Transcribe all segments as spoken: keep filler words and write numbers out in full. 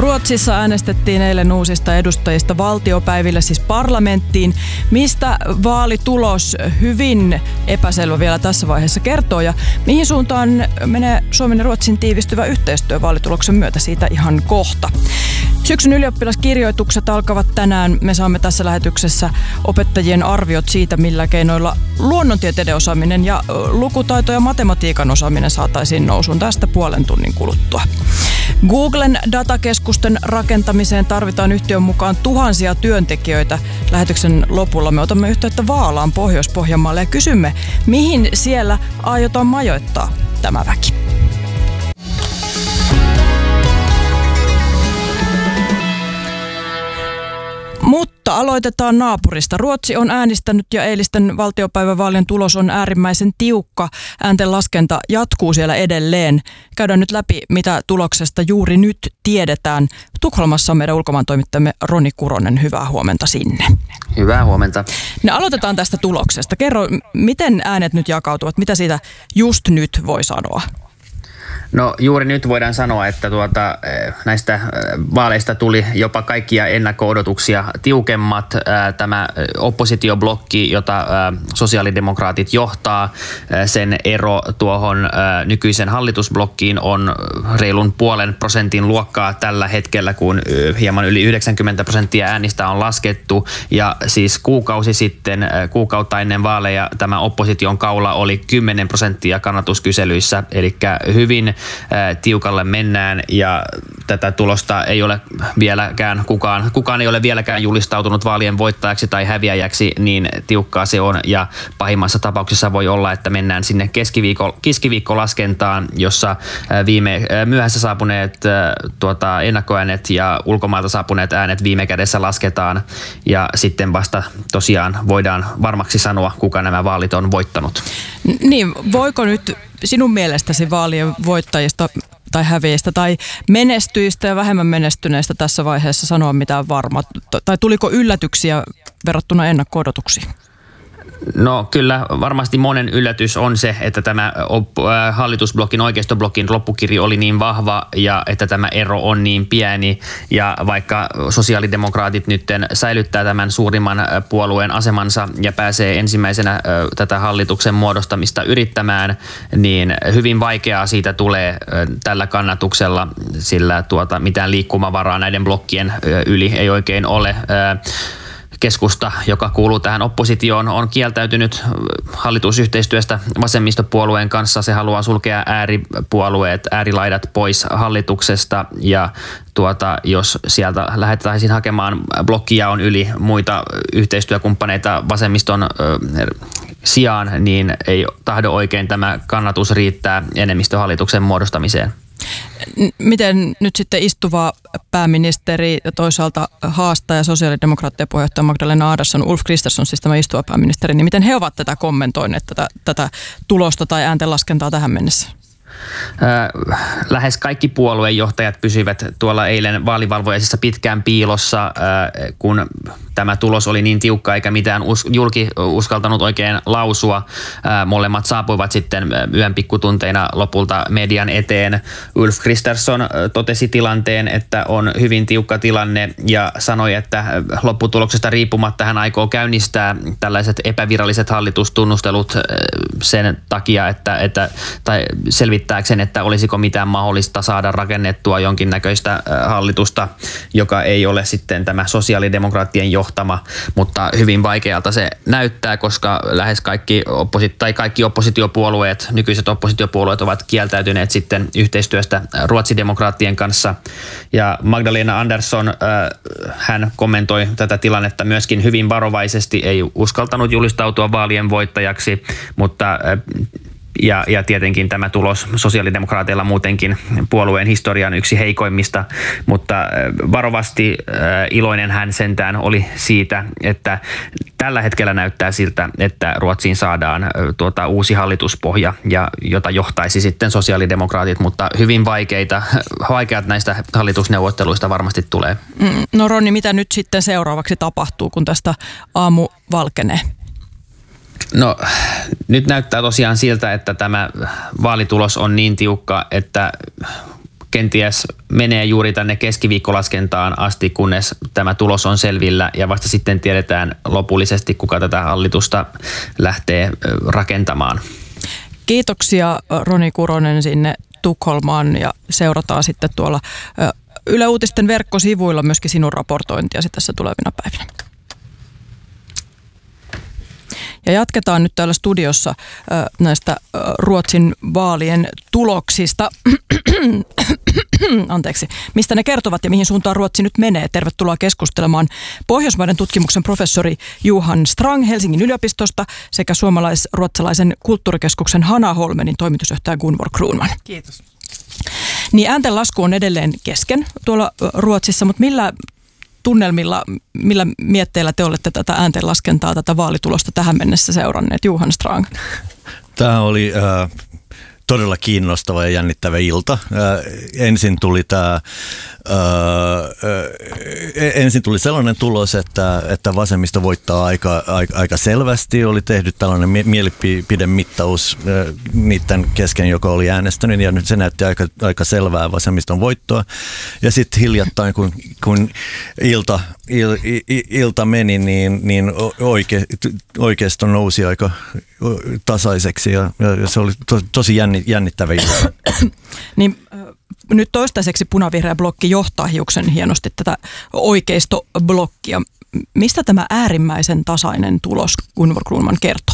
Ruotsissa äänestettiin eilen uusista edustajista valtiopäiville, siis parlamenttiin, mistä vaalitulos hyvin epäselvä vielä tässä vaiheessa kertoo ja mihin suuntaan menee Suomen ja Ruotsin tiivistyvä yhteistyö vaalituloksen myötä, siitä ihan kohta. Syksyn ylioppilaskirjoitukset alkavat tänään. Me saamme tässä lähetyksessä opettajien arviot siitä, millä keinoilla luonnontieteiden osaaminen ja lukutaito ja matematiikan osaaminen saataisiin nousuun tästä puolen tunnin kuluttua. Googlen datakeskusten rakentamiseen tarvitaan yhtiön mukaan tuhansia työntekijöitä. Lähetyksen lopulla me otamme yhteyttä Vaalaan Pohjois-Pohjanmaalle ja kysymme, mihin siellä aiotaan majoittaa tämä väki. Mutta aloitetaan naapurista. Ruotsi on äänestänyt ja eilisten valtiopäivävaalien tulos on äärimmäisen tiukka. Äänten laskenta jatkuu siellä edelleen. Käydään nyt läpi, mitä tuloksesta juuri nyt tiedetään. Tukholmassa on meidän ulkomaantoimittajamme Roni Kuronen. Hyvää huomenta sinne. Hyvää huomenta. No, aloitetaan tästä tuloksesta. Kerro, miten äänet nyt jakautuvat? Mitä siitä just nyt voi sanoa? No juuri nyt voidaan sanoa, että tuota, näistä vaaleista tuli jopa kaikkia ennakko-odotuksia tiukemmat. Tämä oppositioblokki, jota sosiaalidemokraatit johtaa, sen ero tuohon nykyisen hallitusblokkiin on reilun puolen prosentin luokkaa tällä hetkellä, kun hieman yli yhdeksänkymmentä prosenttia äänistä on laskettu. Ja siis kuukausi sitten, kuukautta ennen vaaleja, tämä opposition kaula oli kymmenen prosenttia kannatuskyselyissä, eli hyvin tiukalle mennään ja tätä tulosta ei ole vieläkään kukaan, kukaan ei ole vieläkään julistautunut vaalien voittajaksi tai häviäjäksi, niin tiukkaa se on ja pahimmassa tapauksessa voi olla, että mennään sinne keskiviikko, keskiviikkolaskentaan, jossa viime myöhässä saapuneet tuota, ennakkoäänet ja ulkomailta saapuneet äänet viime kädessä lasketaan ja sitten vasta tosiaan voidaan varmaksi sanoa, kuka nämä vaalit on voittanut. Niin, voiko nyt sinun mielestäsi vaalien voittajista tai häviäjistä tai menestyistä ja vähemmän menestyneistä tässä vaiheessa sanoa mitään varmaa? Tai tuliko yllätyksiä verrattuna ennakko-odotuksiin? No kyllä varmasti monen yllätys on se, että tämä hallitusblokin, oikeistoblokin loppukirjo oli niin vahva ja että tämä ero on niin pieni. Ja vaikka sosiaalidemokraatit nyt säilyttää tämän suurimman puolueen asemansa ja pääsee ensimmäisenä tätä hallituksen muodostamista yrittämään, niin hyvin vaikeaa siitä tulee tällä kannatuksella, sillä tuota, mitään liikkumavaraa näiden blokkien yli ei oikein ole. Keskusta, joka kuuluu tähän oppositioon, on kieltäytynyt hallitusyhteistyöstä vasemmistopuolueen kanssa. Se haluaa sulkea ääripuolueet, äärilaidat pois hallituksesta ja tuota, jos sieltä lähdettäisiin hakemaan blokkia on yli muita yhteistyökumppaneita vasemmiston ö, sijaan, niin ei tahdo oikein tämä kannatus riittää enemmistöhallituksen muodostamiseen. Miten nyt sitten istuva pääministeri ja toisaalta haastaja sosiaalidemokraattien puheenjohtaja Magdalena Andersson, Ulf Kristersson, siis tämä istuva pääministeri, niin miten he ovat tätä kommentoineet, tätä, tätä tulosta tai ääntenlaskentaa tähän mennessä? Lähes kaikki puoluejohtajat pysyivät tuolla eilen vaalivalvojaisissa pitkään piilossa, kun tämä tulos oli niin tiukka eikä mitään julki uskaltanut oikein lausua. Molemmat saapuivat sitten yön pikkutunteina lopulta median eteen. Ulf Kristersson totesi tilanteen, että on hyvin tiukka tilanne ja sanoi, että lopputuloksesta riippumatta hän aikoo käynnistää tällaiset epäviralliset hallitustunnustelut sen takia, että, että tai selvittääkseen, että olisiko mitään mahdollista saada rakennettua jonkinnäköistä hallitusta, joka ei ole sitten tämä sosiaalidemokraattien johtama, mutta hyvin vaikealta se näyttää, koska lähes kaikki, opposi- tai kaikki oppositiopuolueet, nykyiset oppositiopuolueet ovat kieltäytyneet sitten yhteistyöstä ruotsidemokraattien kanssa. Ja Magdalena Andersson, äh, hän kommentoi tätä tilannetta myöskin hyvin varovaisesti, ei uskaltanut julistautua vaalien voittajaksi, mutta äh, Ja, ja tietenkin tämä tulos sosiaalidemokraateilla muutenkin puolueen historian yksi heikoimmista, mutta varovasti äh, iloinen hän sentään oli siitä, että tällä hetkellä näyttää siltä, että Ruotsiin saadaan äh, tuota, uusi hallituspohja, ja, jota johtaisi sitten sosiaalidemokraatit, mutta hyvin vaikeita, vaikeat näistä hallitusneuvotteluista varmasti tulee. No Ronni, mitä nyt sitten seuraavaksi tapahtuu, kun tästä aamu valkenee? No nyt näyttää tosiaan siltä, että tämä vaalitulos on niin tiukka, että kenties menee juuri tänne keskiviikkolaskentaan asti, kunnes tämä tulos on selvillä ja vasta sitten tiedetään lopullisesti, kuka tätä hallitusta lähtee rakentamaan. Kiitoksia Roni Kuronen sinne Tukholmaan ja seurataan sitten tuolla Yle Uutisten verkkosivuilla myöskin sinun raportointiasi tässä tulevina päivinä. Ja jatketaan nyt täällä studiossa äh, näistä äh, Ruotsin vaalien tuloksista. Anteeksi. Mistä ne kertovat ja mihin suuntaan Ruotsi nyt menee? Tervetuloa keskustelemaan Pohjoismaiden tutkimuksen professori Johan Strang Helsingin yliopistosta sekä suomalais-ruotsalaisen kulttuurikeskuksen Hanna Holmenin toimitusjohtaja Gunvor Kruunman. Kiitos. Niin ääntenlasku on edelleen kesken tuolla Ruotsissa, mutta millä tunnelmilla, millä mietteillä te olette tätä ääntenlaskentaa, tätä vaalitulosta tähän mennessä seuranneet, Johan Strang? Tämä oli äh, todella kiinnostava ja jännittävä ilta. Äh, ensin tuli tämä, äh, äh, ensin tuli sellainen tulos, että, että vasemmisto voittaa aika, aika, aika selvästi. Oli tehty tällainen mielipidemittaus äh, niiden kesken, joka oli äänestänyt, ja nyt se näytti aika, aika selvää vasemmiston voittoa. Ja sitten hiljattain, kun, kun ilta, il, il, ilta meni, niin, niin oike, oikeisto nousi aika tasaiseksi, ja, ja se oli to, tosi jännittävä ilta. Niin, nyt toistaiseksi punavihreä blokki johtaa hiuksen hienosti tätä oikeistoblokkia. Mistä tämä äärimmäisen tasainen tulos Gunvor Kruunman kertoo?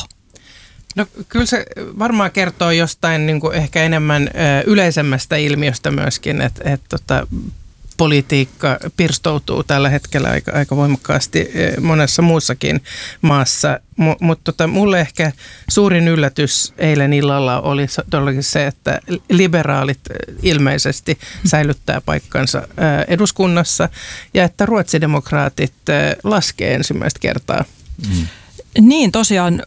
No kyllä se varmaan kertoo jostain niin kuin ehkä enemmän ö, yleisemmästä ilmiöstä myöskin, että et, tota, politiikka pirstoutuu tällä hetkellä aika, aika voimakkaasti monessa muussakin maassa, M- mutta tota, mulle ehkä suurin yllätys eilen illalla oli todellakin se, että liberaalit ilmeisesti säilyttää paikkansa eduskunnassa ja että ruotsidemokraatit laskee ensimmäistä kertaa. Mm. Niin tosiaan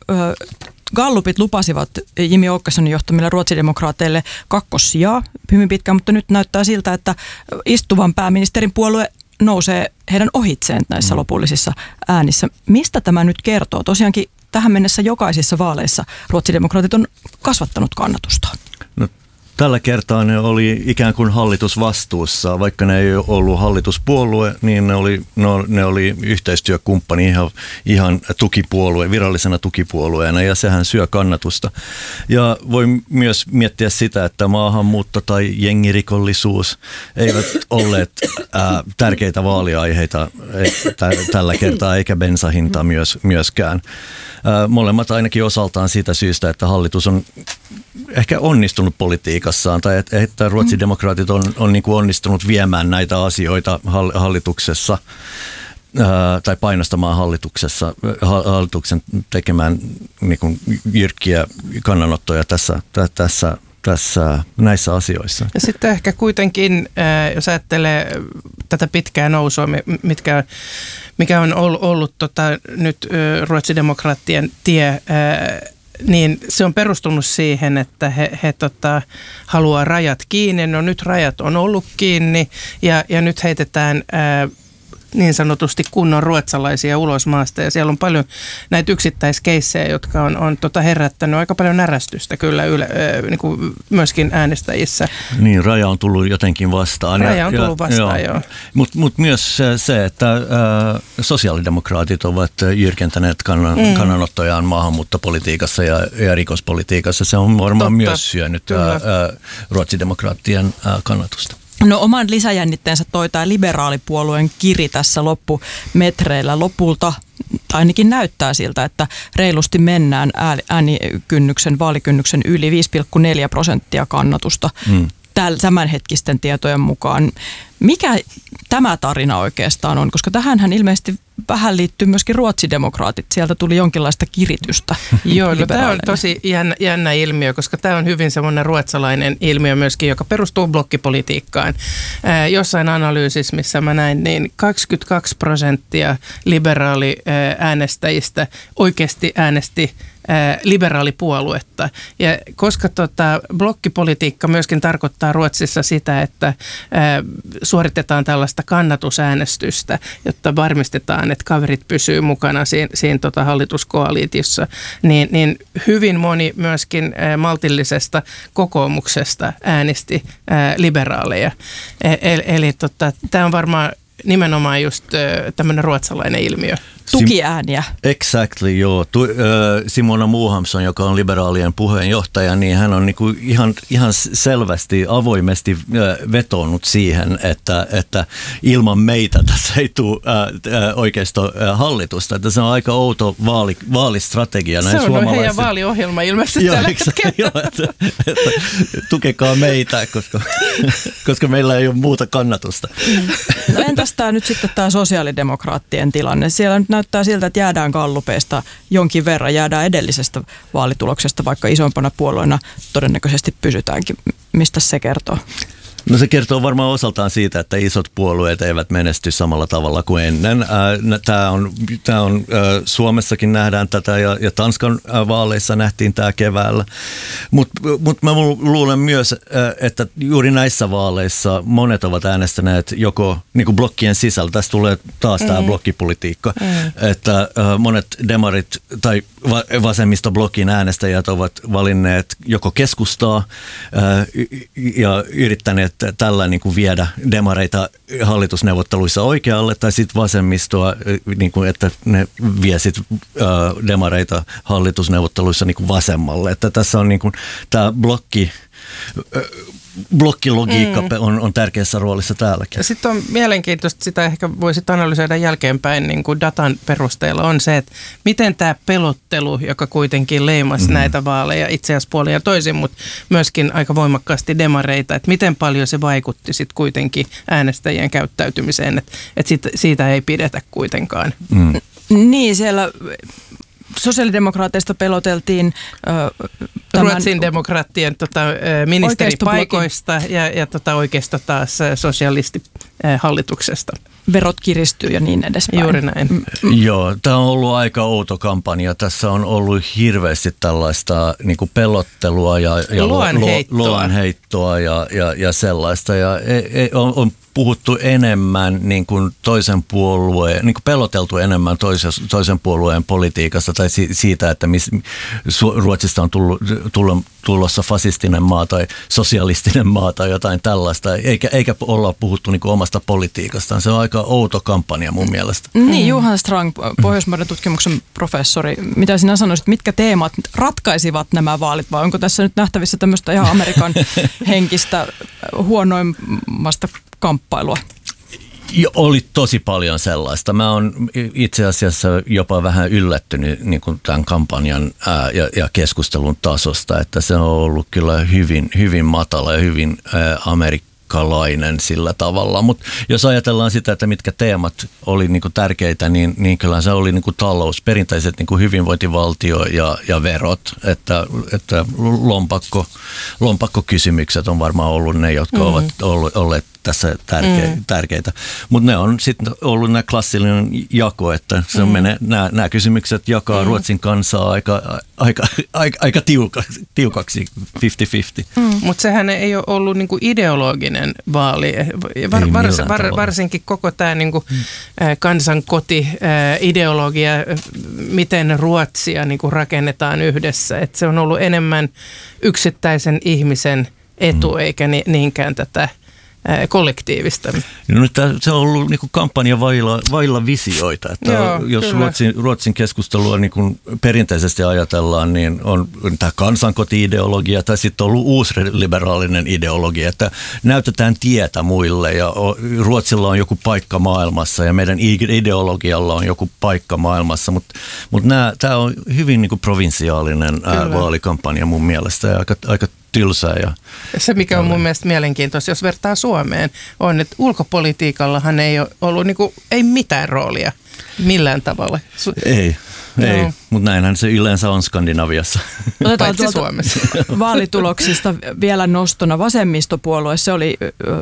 Gallupit lupasivat Jimmy Åkessonin johtamille ruotsidemokraateille kakkossijaa hyvin pitkään, mutta nyt näyttää siltä, että istuvan pääministerin puolue nousee heidän ohitseen näissä lopullisissa äänissä. Mistä tämä nyt kertoo? Tosiaankin tähän mennessä jokaisissa vaaleissa ruotsidemokraatit on kasvattanut kannatusta. No, tällä kertaa ne oli ikään kuin hallitusvastuussa, vaikka ne ei ollut hallituspuolue, niin ne oli, no, ne oli yhteistyökumppani ihan, ihan tukipuolue, virallisena tukipuolueena, ja sehän syö kannatusta. Ja voi myös miettiä sitä, että maahanmuutto tai jengirikollisuus eivät olleet ää, tärkeitä vaaliaiheita tä, tällä kertaa, eikä bensahinta myös, myöskään. Ää, molemmat ainakin osaltaan siitä syystä, että hallitus on ehkä onnistunut politiikassaan, tai että, että ruotsidemokraatit on, on niin kuin onnistunut viemään näitä asioita hallituksessa ää, tai painostamaan hallituksessa, hallituksen tekemään niin kuin jyrkkiä kannanottoja tässä, tässä, tässä näissä asioissa. Ja sitten ehkä kuitenkin, jos ajattelee tätä pitkää nousua, mitkä, mikä on ollut, ollut tota, nyt ruotsidemokraattien tie, niin se on perustunut siihen, että he, he tota, haluaa rajat kiinni. No nyt rajat on ollut kiinni ja, ja nyt heitetään ää, niin sanotusti kunnon ruotsalaisia ulos maasta. Ja siellä on paljon näitä yksittäiskeissejä, jotka on, on tota herättänyt aika paljon närästystä kyllä yle, ää, niin kuin myöskin äänestäjissä. Niin, raja on tullut jotenkin vastaan. Raja on tullut vastaan, joo. joo. Mutta mut myös se, että ää, sosiaalidemokraatit ovat jyrkentäneet kannan, mm. kannanottojaan maahanmuuttopolitiikassa ja, ja rikospolitiikassa. Se on varmaan Totta. myös syönyt ää, ää, ruotsidemokraattien ää, kannatusta. No oman lisäjännitteensä toi tämä liberaalipuolueen kiri tässä loppumetreillä lopulta. Ainakin näyttää siltä, että reilusti mennään äänikynnyksen, vaalikynnyksen yli viisi pilkku neljä prosenttia kannatusta mm. tämänhetkisten tietojen mukaan. Mikä tämä tarina oikeastaan on? Koska tähänhän ilmeisesti vähän liittyy myöskin ruotsidemokraatit. Sieltä tuli jonkinlaista kiritystä. Joo, no tämä on tosi jännä, jännä ilmiö, koska tämä on hyvin semmoinen ruotsalainen ilmiö myöskin, joka perustuu blokkipolitiikkaan. Ää, jossain analyysissä, missä mä näin, niin kaksikymmentäkaksi prosenttia liberaali äänestäjistä oikeasti äänesti liberaalipuoluetta. Ja koska tota, blokkipolitiikka myöskin tarkoittaa Ruotsissa sitä, että ää, suoritetaan tällaista kannatusäänestystä, jotta varmistetaan, että kaverit pysyy mukana siinä, siinä tota hallituskoalitiossa, niin, niin hyvin moni myöskin maltillisesta kokoomuksesta äänesti liberaaleja. Eli, eli tota, tämä on varmaan nimenomaan just tämmöinen ruotsalainen ilmiö. Tukiääniä. Exactly, joo. Tu, äh, Simona Mohamsson, joka on liberaalien puheenjohtaja, niin hän on niinku ihan, ihan selvästi, avoimesti äh, vetonut siihen, että, että ilman meitä tässä ei tule äh, oikeistohallitusta. Että se on aika outo vaali, vaalistrategia. Se on heidän vaaliohjelma ilmeisesti joo, tällä hetkellä. Joo, että, että, tukekaa meitä, koska, koska meillä ei ole muuta kannatusta. No entäs tämä nyt sitten tämä sosiaalidemokraattien tilanne? Siellä nyt näyttää siltä, että jäädään gallupeista jonkin verran, jäädään edellisestä vaalituloksesta, vaikka isompana puolueena todennäköisesti pysytäänkin. Mistä se kertoo? No se kertoo varmaan osaltaan siitä, että isot puolueet eivät menesty samalla tavalla kuin ennen. Tämä on, tämä on Suomessakin nähdään tätä ja, ja Tanskan vaaleissa nähtiin tämä keväällä. Mutta mut mä luulen myös, että juuri näissä vaaleissa monet ovat äänestäneet joko niin kuin blokkien sisällä. Tässä tulee taas tämä mm. blokkipolitiikka, mm. että monet demarit tai vasemmistoblokkin äänestäjät ovat valinneet joko keskustaa ja yrittäneet tällä niin kuin viedä demareita hallitusneuvotteluissa oikealle tai sitten vasemmistoa, niin kuin, että ne vie sit, äh, demareita hallitusneuvotteluissa niin kuin vasemmalle. Että tässä on niin kuin, tämä blokki, äh, blokkilogiikka mm. on, on tärkeässä roolissa täälläkin. Sitten on mielenkiintoista, sitä ehkä voisit analysoida jälkeenpäin niin kuin datan perusteella, on se, että miten tämä pelottelu, joka kuitenkin leimasi mm. näitä vaaleja itse asiassa puolin ja toisin, mutta myöskin aika voimakkaasti demareita, että miten paljon se vaikutti sitten kuitenkin äänestäjien käyttäytymiseen, että, että siitä, siitä ei pidetä kuitenkaan. Mm. Niin, siellä sosiaalidemokraateista peloteltiin Tämän Ruotsin demokraattien tota, ministeripaikoista ja, ja tota, oikeisto taas sosialistihallituksesta. Verot kiristyy ja niin edespäin. Juuri näin. Mm. Joo, tämä on ollut aika outo kampanja. Tässä on ollut hirveästi tällaista niin kuin pelottelua ja, ja luonheittoa. luonheittoa ja, ja, ja sellaista. Ja ei, ei, on, on puhuttu enemmän niin kuin toisen puolueen, niin kuin peloteltu enemmän toisen, toisen puolueen politiikasta tai si, siitä, että mis, Ruotsista on tullut, tullut, tulossa fasistinen maa tai sosialistinen maa tai jotain tällaista, eikä, eikä olla puhuttu niin kuin omasta politiikastaan. Se on aika outo kampanja mun mielestä. Niin, Johan Strang, Pohjoismaiden tutkimuksen professori, mitä sinä sanoisit, mitkä teemat ratkaisivat nämä vaalit, vai onko tässä nyt nähtävissä tämmöistä ihan Amerikan henkistä huonoimmasta kamppailua? Oli tosi paljon sellaista. Mä oon itse asiassa jopa vähän yllättynyt niin kuin tämän kampanjan ää, ja, ja keskustelun tasosta, että se on ollut kyllä hyvin, hyvin matala ja hyvin ää, amerikkalainen sillä tavalla. Mutta jos ajatellaan sitä, että mitkä teemat oli niin kuin tärkeitä, niin, niin kyllä se oli niin kuin talous, perinteiset niin kuin hyvinvointivaltio ja, ja verot, että, että lompakko, lompakkokysymykset on varmaan ollut ne, jotka mm. ovat ollut, olleet tässä tärke, mm. tärkeitä. Mutta ne on sitten ollut nämä klassinen jako, että se on mm. mene, nämä, nämä kysymykset jakaa mm. Ruotsin kansaa aika, aika, aika, aika tiukaksi, tiukaksi viisikymmentä viisikymmentä. Mm. Mutta sehän ei ole ollut niinku ideologinen vaali. Var, vars, var, varsinkin koko tämä niinku, mm. kansankoti-ideologia, miten Ruotsia niinku rakennetaan yhdessä. Et se on ollut enemmän yksittäisen ihmisen etu, mm. eikä ni, niinkään tätä kollektiivista. No, nyt se on ollut niin kuin kampanja vailla, vailla visioita. Että Joo, jos Ruotsin, Ruotsin keskustelua niin kuin perinteisesti ajatellaan, niin on tämä kansankoti-ideologia tai sitten on ollut uusliberaalinen ideologia, että näytetään tietä muille ja Ruotsilla on joku paikka maailmassa ja meidän ideologialla on joku paikka maailmassa, mutta mut tämä on hyvin niin kuin provinsiaalinen ää, vaalikampanja mun mielestä ja aika, aika tylsää. Ja se, mikä on mun mielestä mielenkiintoista, jos vertaa Suomeen, on, että ulkopolitiikallahan ei ole ollut niin kuin, ei mitään roolia millään tavalla. Ei, ei. Mutta näinhän se yleensä on Skandinaviassa. Otetaan tuolta vaalituloksista vielä nostona. Vasemmistopuolue, se oli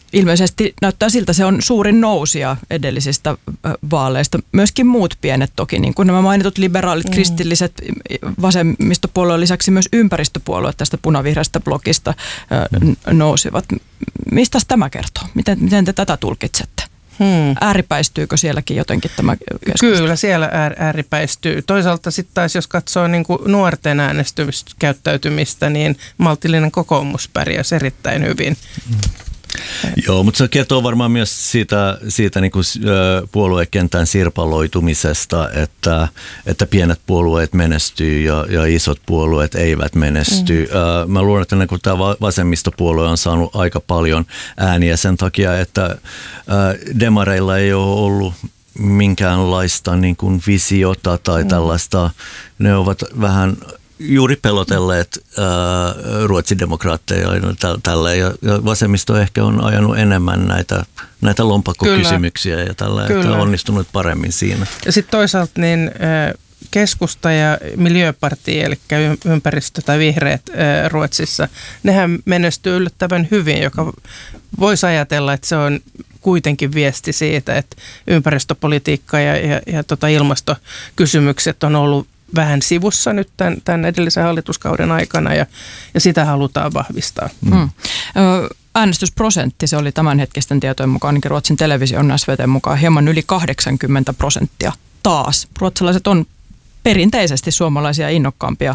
ilmeisesti näyttää siltä, se on suurin nousija edellisistä vaaleista. Myöskin muut pienet toki, niin kuin nämä mainitut liberaalit, mm. kristilliset, vasemmistopuolueen lisäksi myös ympäristöpuolueet tästä punavihreästä blokista mm. nousivat. Mistä tämä kertoo? Miten, miten te tätä tulkitsette? Hmm. Ääripäistyykö sielläkin jotenkin tämä keskustelu? Kyllä, siellä ääripäistyy. Toisaalta sitten taas, jos katsoo niin kuin nuorten äänestymiskäyttäytymistä, niin maltillinen kokoomus pärjäsi erittäin hyvin. Hmm. Joo, mutta se kertoo varmaan myös siitä, siitä niin kuin puoluekentän sirpaloitumisesta, että, että pienet puolueet menestyy ja, ja isot puolueet eivät menesty. Mm. Mä luulen, että niin kuin tämä vasemmistopuolue on saanut aika paljon ääniä sen takia, että demareilla ei ole ollut minkäänlaista niin kuin visiota tai tällaista. Ne ovat vähän juuri pelotelleet äh, ruotsidemokraatteja tällä ja, ja vasemmisto ehkä on ajanut enemmän näitä, näitä lompakkokysymyksiä Kyllä. ja tällä, Kyllä. että on onnistunut paremmin siinä. Ja sitten toisaalta niin keskusta ja Miljöparti, eli ympäristö- tai vihreät Ruotsissa, nehän menestyy yllättävän hyvin, joka voisi ajatella, että se on kuitenkin viesti siitä, että ympäristöpolitiikka ja, ja, ja tota ilmastokysymykset on ollut vähän sivussa nyt tämän, tämän edellisen hallituskauden aikana ja, ja sitä halutaan vahvistaa. Mm. Äänestysprosentti, se oli tämänhetkisten tietojen mukaan, ainakin Ruotsin television S V T:n mukaan, hieman yli kahdeksankymmentä prosenttia taas. Ruotsalaiset on perinteisesti suomalaisia innokkaampia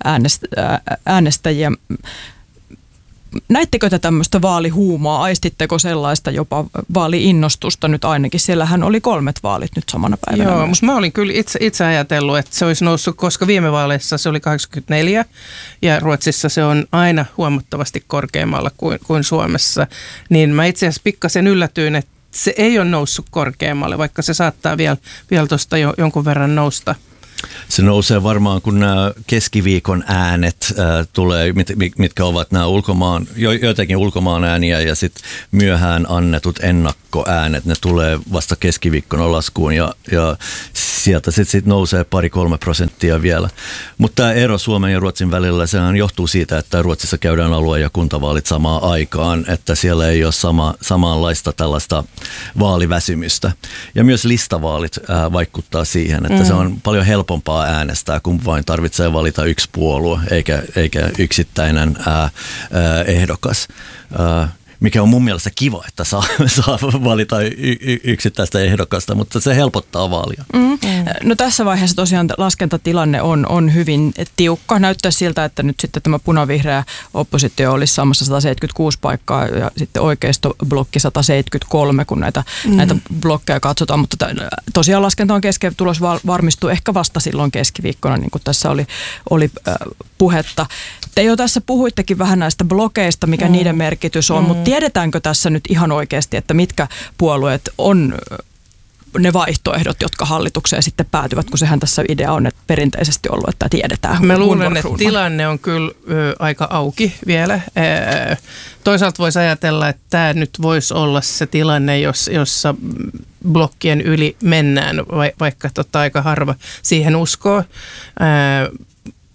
äänestäjiä. Näittekö te tämmöistä vaalihuumaa? Aistitteko sellaista jopa vaali-innostusta nyt ainakin? Siellähän oli kolmet vaalit nyt samana päivänä. Joo, mutta mä olin kyllä itse, itse ajatellut, että se olisi noussut, koska viime vaaleissa se oli kahdeksankymmentäneljä ja Ruotsissa se on aina huomattavasti korkeammalla kuin, kuin Suomessa. Niin mä itse asiassa pikkasen yllätyin, että se ei ole noussut korkeammalle, vaikka se saattaa vielä, vielä tuosta jo, jonkun verran nousta. Se nousee varmaan, kun nämä keskiviikon äänet äh, tulee, mit, mitkä ovat nämä ulkomaan, jo, joitakin ulkomaan ääniä ja sitten myöhään annetut ennakkoäänet, ne tulee vasta keskiviikkona laskuun ja, ja sieltä sitten sit nousee pari-kolme prosenttia vielä. Mutta tämä ero Suomen ja Ruotsin välillä, sehän johtuu siitä, että Ruotsissa käydään alue- ja kuntavaalit samaan aikaan, että siellä ei ole sama, samanlaista tällaista vaaliväsymystä. Ja myös listavaalit äh, vaikuttaa siihen, että mm. se on paljon helpompaa äänestää, kun vain tarvitsee valita yksi puolue eikä, eikä yksittäinen ää, ää, ehdokas. Ää, mikä on mun mielestä kiva, että saa, saa valita y- y- yksittäistä ehdokasta, mutta se helpottaa vaalia. Mm. Mm. No tässä vaiheessa tosiaan laskentatilanne on, on hyvin tiukka. Näyttää siltä, että nyt sitten tämä punavihreä oppositio olisi saamassa sata seitsemänkymmentäkuusi paikkaa ja sitten oikeistoblokki sata seitsemänkymmentäkolme, kun näitä, mm. näitä blokkeja katsotaan. Mutta tosiaan laskenta on kesken, tulos varmistuu ehkä vasta silloin keskiviikkona, niin kuin tässä oli, oli äh, puhetta. Te jo tässä puhuittekin vähän näistä blokeista, mikä mm. niiden merkitys on, mm. mutta tiedetäänkö tässä nyt ihan oikeasti, että mitkä puolueet on ne vaihtoehdot, jotka hallitukseen sitten päätyvät, kun sehän tässä idea on että perinteisesti ollut, että tiedetään. Mä luulen, että tilanne on kyllä ö, aika auki vielä. E, toisaalta voisi ajatella, että tämä nyt voisi olla se tilanne, jos, jossa blokkien yli mennään, vaikka tota aika harva siihen uskoo. E,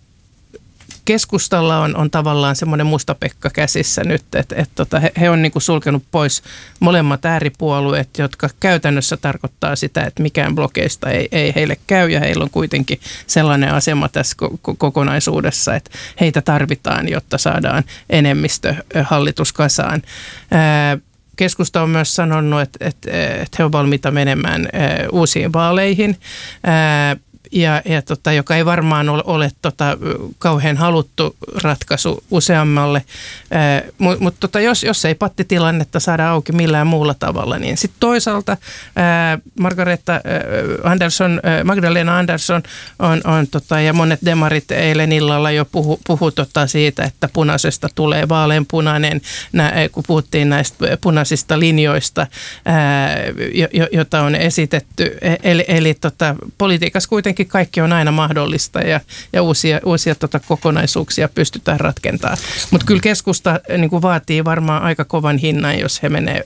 Keskustalla on, on tavallaan semmoinen musta Pekka käsissä nyt, että et tota, he, he on niinku sulkenut pois molemmat ääripuolueet, jotka käytännössä tarkoittaa sitä, että mikään blokeista ei, ei heille käy ja heillä on kuitenkin sellainen asema tässä ko- kokonaisuudessa, että heitä tarvitaan, jotta saadaan enemmistö hallituskasaan. Ää, Keskusta on myös sanonut, että, että, että he ovat valmiita menemään ää, uusiin vaaleihin. Ää, Ja, ja tota, joka ei varmaan ole, ole tota, kauhean haluttu ratkaisu useammalle, mutta mut, tota, jos, jos ei pattitilannetta saada auki millään muulla tavalla, niin sitten toisaalta ää, Margareta ää, Andersson, ää, Magdalena Andersson on, on, tota, ja monet demarit eilen illalla jo puhu, puhu tota, siitä, että punaisesta tulee vaaleanpunainen, nä, kun puhuttiin näistä punaisista linjoista, ää, jo, jota on esitetty. Eli, eli tota, politiikassa kuitenkin kaikki on aina mahdollista ja, ja uusia, uusia tota kokonaisuuksia pystytään ratkentamaan. Mutta kyllä keskusta niin kuin vaatii varmaan aika kovan hinnan, jos he menee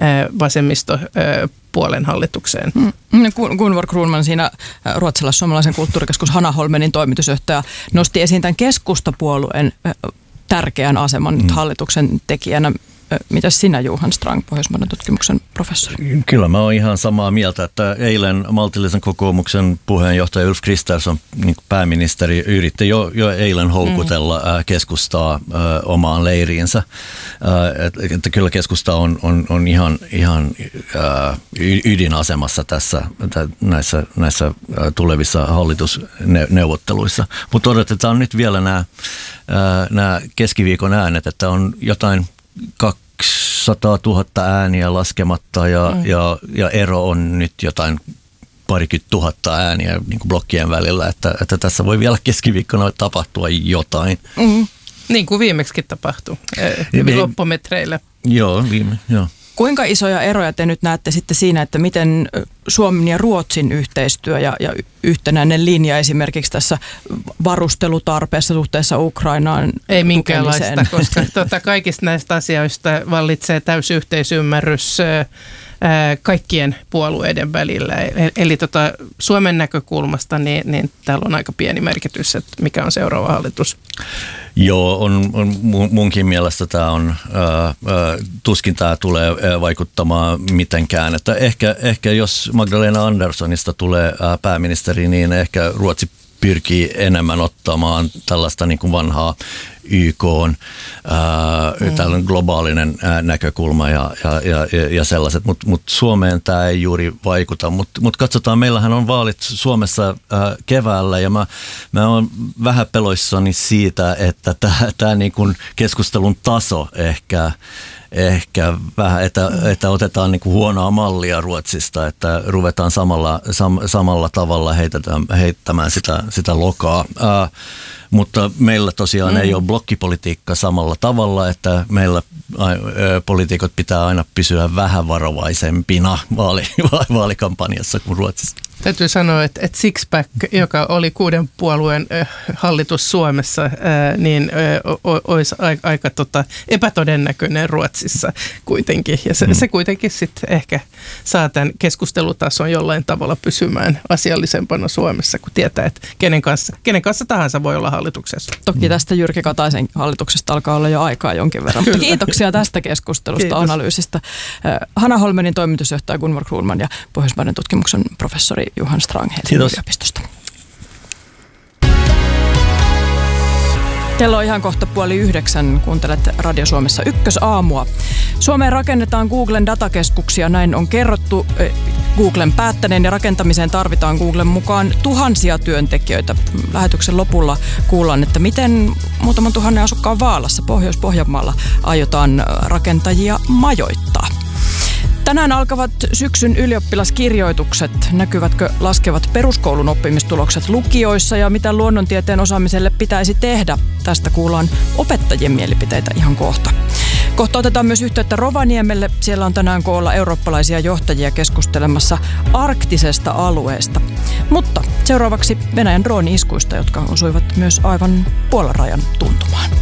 vasemmistopuolen hallitukseen. Mm. Gunvor Kruunman siinä ruotsalais-suomalaisen kulttuurikeskus Hanna Holmenin toimitusjohtaja nosti esiin tämän keskustapuolueen tärkeän aseman mm. nyt hallituksen tekijänä. Mitäs sinä, Johan Strang, Pohjoismaiden tutkimuksen professori? Kyllä mä oon ihan samaa mieltä, että eilen maltillisen kokoomuksen puheenjohtaja Ulf Kristersson, niin pääministeri, yritti jo, jo eilen houkutella mm. keskustaa äh, omaan leiriinsä. Äh, että, että kyllä keskusta on, on, on ihan, ihan äh, ydinasemassa tässä näissä, näissä tulevissa hallitusneuvotteluissa. Mutta odotetaan nyt vielä nämä, nämä keskiviikon äänet, että on jotain kaksisataatuhatta ääniä laskematta ja, mm. ja, ja ero on nyt jotain parikymmentä tuhatta ääniä niin kuin blokkien välillä, että, että tässä voi vielä keskiviikkona tapahtua jotain. Mm. Niin kuin viimeksikin tapahtui eh, loppumetreillä. Joo, viime, joo. Kuinka isoja eroja te nyt näette sitten siinä, että miten Suomen ja Ruotsin yhteistyö ja, ja yhtenäinen linja esimerkiksi tässä varustelutarpeessa suhteessa Ukrainaan ei minkäänlaista, koska tuota, kaikista näistä asioista vallitsee täysi yhteisymmärrys kaikkien puolueiden välillä. Eli tota, Suomen näkökulmasta niin, niin täällä on aika pieni merkitys, että mikä on seuraava hallitus. Joo, on, on munkin mielestä tämä on, ää, ää, tuskin tämä tulee vaikuttamaan mitenkään. Että ehkä, ehkä jos Magdalena Anderssonista tulee ää, pääministeri, niin ehkä Ruotsi pyrkii enemmän ottamaan tällaista niin kuin vanhaa Y K:n mm. tällainen globaalinen ää, näkökulma ja, ja, ja, ja sellaiset, mutta mut Suomeen tämä ei juuri vaikuta. Mutta mut katsotaan, meillähän on vaalit Suomessa ää, keväällä ja mä, mä oon vähän peloissani siitä, että tämä niin kuin keskustelun taso ehkä Ehkä vähän, että, että otetaan niin kuin huonoa mallia Ruotsista, että ruvetaan samalla, sam, samalla tavalla heitetään, heittämään sitä, sitä lokaa. Ää, mutta meillä tosiaan mm. ei ole blokkipolitiikka samalla tavalla, että meillä ä, poliitikot pitää aina pysyä vähän varovaisempina vaali, vaalikampanjassa kuin Ruotsissa. Täytyy sanoa, että, että Sixpack, joka oli kuuden puolueen äh, hallitus Suomessa, äh, niin äh, olisi aika, aika tota, epätodennäköinen Ruotsissa kuitenkin. Ja se, mm. se kuitenkin sitten ehkä saa tämän keskustelutason jollain tavalla pysymään asiallisempana Suomessa, kun tietää, että kenen kanssa, kenen kanssa tahansa voi olla hallituksessa. Toki tästä Jyrki Kataisen hallituksesta alkaa olla jo aikaa jonkin verran. Mutta kiitoksia tästä keskustelusta, Kiitos. Analyysistä. Hanna Holmenin toimitusjohtaja Gunvor Krullman ja Pohjoismaiden tutkimuksen professori Johan Strang Helsingin yliopistosta. Kello on ihan kohta puoli yhdeksän. Kuuntelet Radio Suomessa Ykkösaamua. Suomeen rakennetaan Googlen datakeskuksia. Näin on kerrottu Googlen päättäneen ja rakentamiseen tarvitaan Googlen mukaan tuhansia työntekijöitä. Lähetyksen lopulla kuullaan, että miten muutaman tuhannen asukkaan Vaalassa Pohjois-Pohjanmaalla aiotaan rakentajia majoittaa. Tänään alkavat syksyn ylioppilaskirjoitukset. Näkyvätkö laskevat peruskoulun oppimistulokset lukioissa ja mitä luonnontieteen osaamiselle pitäisi tehdä? Tästä kuullaan opettajien mielipiteitä ihan kohta. Kohta otetaan myös yhteyttä Rovaniemelle. Siellä on tänään koolla eurooppalaisia johtajia keskustelemassa arktisesta alueesta. Mutta seuraavaksi Venäjän drooni-iskuista, jotka osuivat myös aivan Puolan rajan tuntumaan.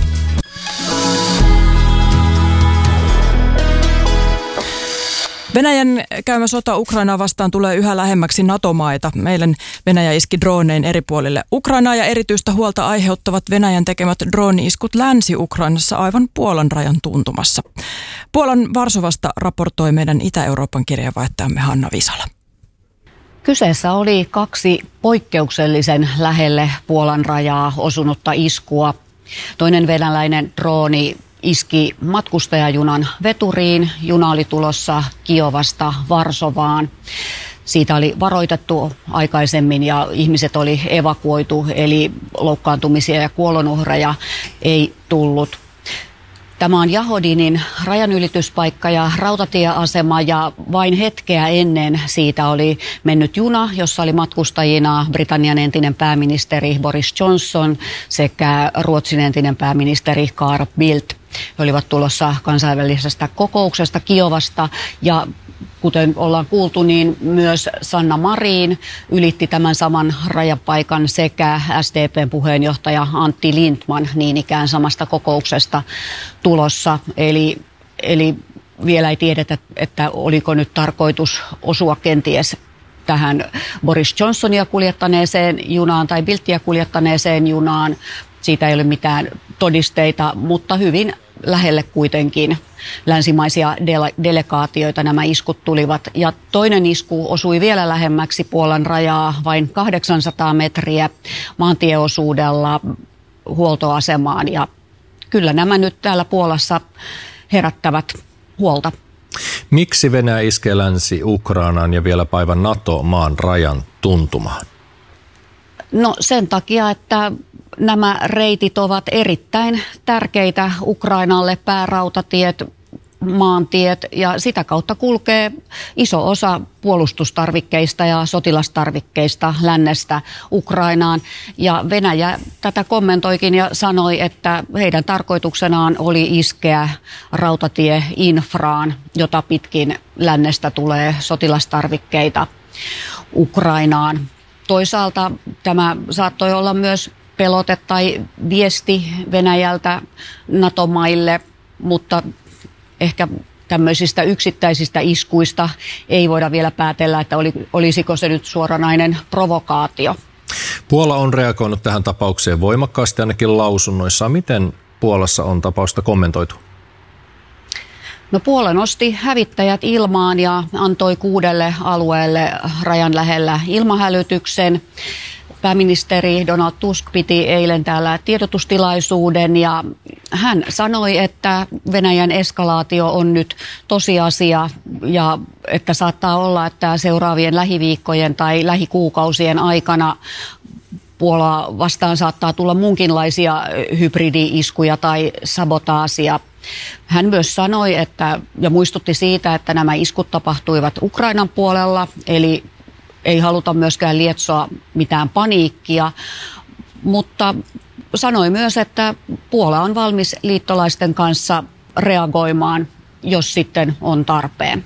Venäjän käymä sota Ukrainaa vastaan tulee yhä lähemmäksi NATO-maita. Eilen Venäjä iski droonein eri puolille Ukrainaa ja erityistä huolta aiheuttavat Venäjän tekemät drooni-iskut Länsi-Ukrainassa aivan Puolan rajan tuntumassa. Puolan Varsovasta raportoi meidän Itä-Euroopan kirjeenvaihtajamme Hanna Visala. Kyseessä oli kaksi poikkeuksellisen lähelle Puolan rajaa osunutta iskua. Toinen venäläinen drooni iski matkustajajunan veturiin. Juna oli tulossa Kiovasta Varsovaan. Siitä oli varoitettu aikaisemmin ja ihmiset oli evakuoitu, eli loukkaantumisia ja kuolonuhreja ei tullut. Tämä on Jahodinin rajanylityspaikka ja rautatieasema ja vain hetkeä ennen siitä oli mennyt juna, jossa oli matkustajina Britannian entinen pääministeri Boris Johnson sekä Ruotsin entinen pääministeri Carl Bildt. He olivat tulossa kansainvälisestä kokouksesta Kiovasta ja kuten ollaan kuultu, niin myös Sanna Marin ylitti tämän saman rajapaikan sekä S D P:n puheenjohtaja Antti Lindtman niin ikään samasta kokouksesta tulossa. Eli, eli vielä ei tiedetä, että oliko nyt tarkoitus osua kenties tähän Boris Johnsonia kuljettaneeseen junaan tai Bildtiä kuljettaneeseen junaan. Siitä ei ole mitään todisteita, mutta hyvin lähelle kuitenkin länsimaisia dele- delegaatioita nämä iskut tulivat. Ja toinen isku osui vielä lähemmäksi Puolan rajaa, vain kahdeksansataa metriä maantieosuudella huoltoasemaan. Ja kyllä nämä nyt täällä Puolassa herättävät huolta. Miksi Venäjä iskee Länsi-Ukrainaan ja vielä päivän NATO-maan rajan tuntumaan? No sen takia, että nämä reitit ovat erittäin tärkeitä Ukrainalle, päärautatiet, maantiet, ja sitä kautta kulkee iso osa puolustustarvikkeista ja sotilastarvikkeista lännestä Ukrainaan. Ja Venäjä tätä kommentoikin ja sanoi, että heidän tarkoituksenaan oli iskeä rautatieinfraan, jota pitkin lännestä tulee sotilastarvikkeita Ukrainaan. Toisaalta tämä saattoi olla myös pelote tai viesti Venäjältä NATO-maille, mutta ehkä tämmöisistä yksittäisistä iskuista ei voida vielä päätellä, että oli, olisiko se nyt suoranainen provokaatio. Puola on reagoinut tähän tapaukseen voimakkaasti ainakin lausunnoissaan. Miten Puolassa on tapausta kommentoitu? No Puola nosti hävittäjät ilmaan ja antoi kuudelle alueelle rajan lähellä ilmahälytyksen. Pääministeri Donald Tusk piti eilen täällä tiedotustilaisuuden ja hän sanoi, että Venäjän eskalaatio on nyt tosiasia ja että saattaa olla, että seuraavien lähiviikkojen tai lähikuukausien aikana Puolaa vastaan saattaa tulla muunkinlaisia hybridi-iskuja tai sabotaasia. Hän myös sanoi, että, ja muistutti siitä, että nämä iskut tapahtuivat Ukrainan puolella, eli ei haluta myöskään lietsoa mitään paniikkia, mutta sanoi myös, että Puola on valmis liittolaisten kanssa reagoimaan, jos sitten on tarpeen.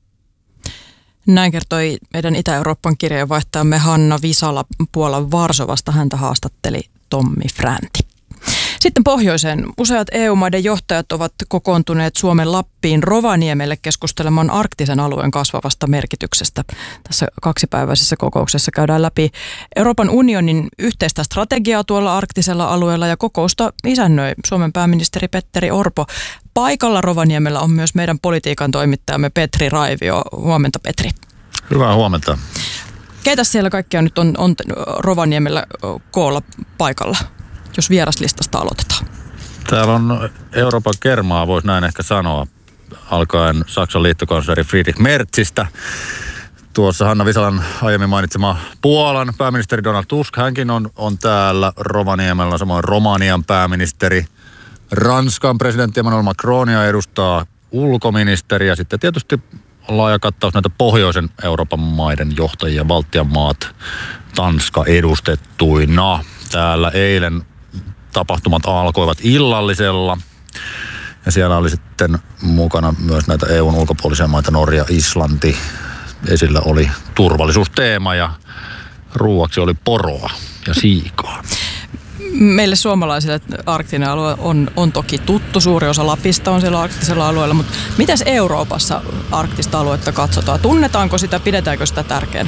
Näin kertoi meidän Itä-Euroopan kirjeenvaihtajamme Hanna Visala Puolan Varsovasta. Häntä haastatteli Tommi Fränti. Sitten pohjoiseen. Useat E U-maiden johtajat ovat kokoontuneet Suomen Lappiin Rovaniemelle keskustelemaan arktisen alueen kasvavasta merkityksestä. Tässä kaksipäiväisessä kokouksessa käydään läpi Euroopan unionin yhteistä strategiaa tuolla arktisella alueella ja kokousta isännöi Suomen pääministeri Petteri Orpo. Paikalla Rovaniemellä on myös meidän politiikan toimittajamme Petri Raivio. Huomenta, Petri. Hyvää huomenta. Keitä siellä kaikkia nyt on, on Rovaniemellä koolla paikalla, jos vieraslistasta aloitetaan? Täällä on Euroopan kermaa, voisi näin ehkä sanoa, alkaen Saksan liittokansleri Friedrich Merzistä. Tuossa Hanna Visalan aiemmin mainitsema Puolan pääministeri Donald Tusk, hänkin on, on täällä Rovaniemellä, samoin Romanian pääministeri. Ranskan presidentti Emmanuel Macronia edustaa ulkoministeri ja sitten tietysti laaja kattaus näitä pohjoisen Euroopan maiden johtajia, Baltian maat, Tanska edustettuina. Täällä eilen tapahtumat alkoivat illallisella ja siellä oli sitten mukana myös näitä E U:n ulkopuolisia maita, Norja, Islanti. Esillä oli turvallisuusteema ja ruuaksi oli poroa ja siikaa. Meille suomalaisille arktinen alue on, on toki tuttu. Suuri osa Lapista on siellä arktisella alueella, mutta mitäs Euroopassa arktista aluetta katsotaan? Tunnetaanko sitä, pidetäänkö sitä tärkeänä?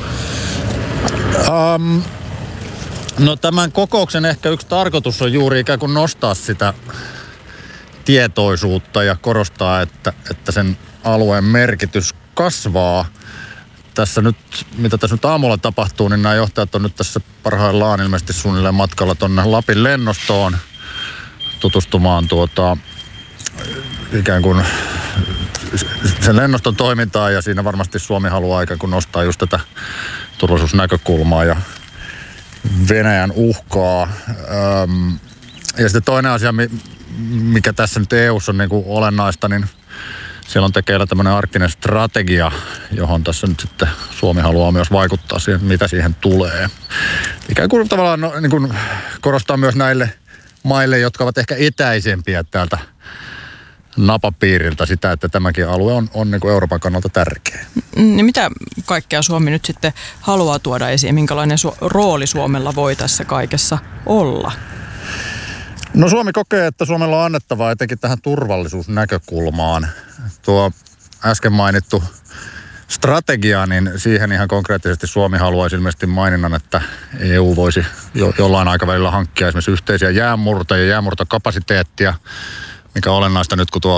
Um, no tämän kokouksen ehkä yksi tarkoitus on juuri ikään kuin nostaa sitä tietoisuutta ja korostaa, että, että sen alueen merkitys kasvaa. Tässä nyt, mitä tässä nyt aamulla tapahtuu, niin nämä johtajat on nyt tässä parhaillaan ilmeisesti suunnilleen matkalla tuonne Lapin lennostoon tutustumaan tuota, ikään kuin sen lennoston toimintaan ja siinä varmasti Suomi haluaa ikään kuin nostaa just tätä turvallisuusnäkökulmaa ja Venäjän uhkaa. Ja sitten toinen asia, mikä tässä nyt E U:ssa on niin kuin olennaista, niin siellä on tekeillä tämmöinen arktinen strategia, johon tässä nyt sitten Suomi haluaa myös vaikuttaa siihen, mitä siihen tulee. Ikään kuin tavallaan no, niin kuin korostaa myös näille maille, jotka ovat ehkä etäisempiä täältä napapiiriltä sitä, että tämäkin alue on, on niin kuin Euroopan kannalta tärkeä. Ja mitä kaikkea Suomi nyt sitten haluaa tuoda esiin? Minkälainen su- rooli Suomella voi tässä kaikessa olla? No Suomi kokee, että Suomella on annettavaa etenkin tähän turvallisuusnäkökulmaan. Tuo äsken mainittu strategia, niin siihen ihan konkreettisesti Suomi haluaisi ilmeisesti maininnan, että E U voisi jo, jollain aikavälillä hankkia esimerkiksi yhteisiä jäänmurta- ja jäänmurtokapasiteettia, mikä on olennaista nyt, kun tuo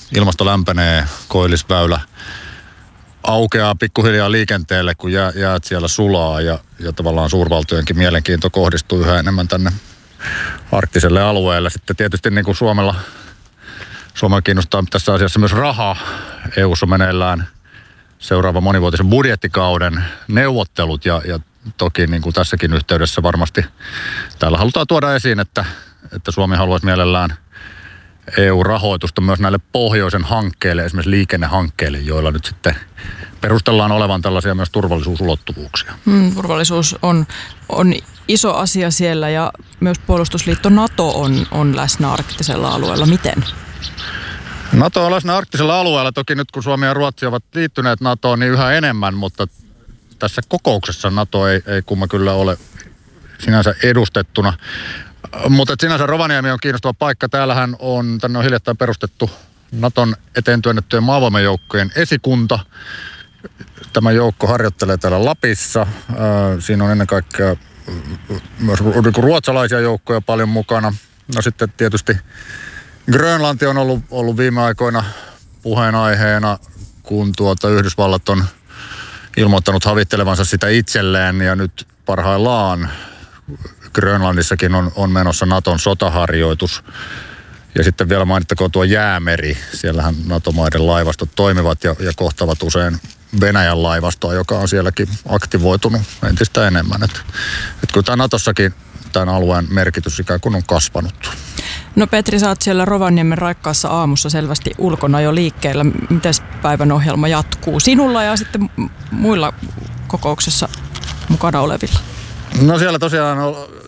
ilmasto lämpenee, Koillisväylä aukeaa pikkuhiljaa liikenteelle, kun jää, jäät siellä sulaa ja, ja tavallaan suurvaltojenkin mielenkiinto kohdistuu yhä enemmän tänne arktiselle alueelle. Sitten tietysti niin kuin Suomella, Suomella kiinnostaa tässä asiassa myös rahaa. E U:ssa meneillään seuraava monivuotisen budjettikauden neuvottelut ja, ja toki niin kuin tässäkin yhteydessä varmasti täällä halutaan tuoda esiin, että, että Suomi haluaisi mielellään E U-rahoitusta myös näille pohjoisen hankkeille, esimerkiksi liikennehankkeille, joilla nyt sitten perustellaan olevan tällaisia myös turvallisuusulottuvuuksia. Mm, turvallisuus on, on iso asia siellä ja myös puolustusliitto NATO on, on läsnä arktisella alueella. Miten? NATO on läsnä arktisella alueella. Toki nyt kun Suomi ja Ruotsi ovat liittyneet NATOon, niin yhä enemmän, mutta tässä kokouksessa NATO ei, ei kumma kyllä ole sinänsä edustettuna. Mutta sinänsä Rovaniemi on kiinnostava paikka. Täällähän on, tänne on hiljattain perustettu Naton eteen työnnettyjen maavoimajoukkojen esikunta. Tämä joukko harjoittelee täällä Lapissa. Siinä on ennen kaikkea myös ruotsalaisia joukkoja paljon mukana. No sitten tietysti Grönlanti on ollut, ollut viime aikoina puheenaiheena, kun tuota Yhdysvallat on ilmoittanut havittelevansa sitä itselleen ja nyt parhaillaan Grönlannissakin on, on menossa Naton sotaharjoitus. Ja sitten vielä mainittakoon tuo Jäämeri. Siellähän NATO-maiden laivastot toimivat ja, ja kohtavat usein Venäjän laivastoa, joka on sielläkin aktivoitunut entistä enemmän. Et, et kyllä tämä Natossakin tämän alueen merkitys ikään kuin on kasvanut. No Petri, sä oot siellä Rovaniemen raikkaassa aamussa selvästi ulkona jo liikkeellä. Mites päivän ohjelma jatkuu sinulla ja sitten muilla kokouksessa mukana olevilla? No siellä tosiaan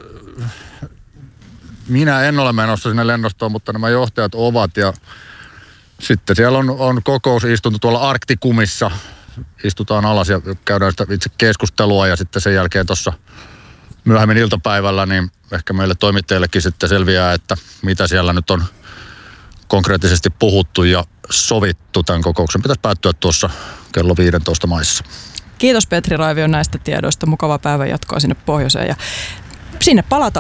minä en ole menossa sinne lennostoon, mutta nämä johtajat ovat ja sitten siellä on, on kokousistunto tuolla Arktikumissa. Istutaan alas ja käydään sitä itse keskustelua ja sitten sen jälkeen tuossa myöhemmin iltapäivällä niin ehkä meille toimittajillekin sitten selviää, että mitä siellä nyt on konkreettisesti puhuttu ja sovittu. Tämän kokouksen pitäisi päättyä tuossa kello viisitoista maissa. Kiitos Petri Raivio näistä tiedoista. Mukavaa päivän jatkoa sinne pohjoiseen ja sinne palataan.